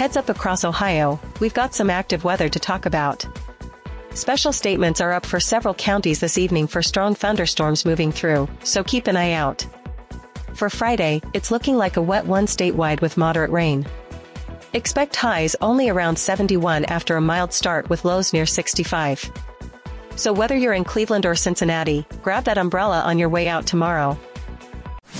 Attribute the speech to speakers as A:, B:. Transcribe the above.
A: Heads up across Ohio, we've got some active weather to talk about. Special statements are up for several counties this evening for strong thunderstorms moving through, so keep an eye out. For Friday, it's looking like a wet one statewide with moderate rain. Expect highs only around 71 after a mild start with lows near 65. So whether you're in Cleveland or Cincinnati, grab that umbrella on your way out tomorrow.